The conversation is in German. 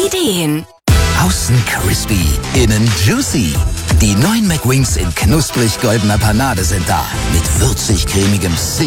Ideen. Außen crispy, innen juicy. Die neuen McWings in knusprig goldener Panade sind da. Mit würzig cremigem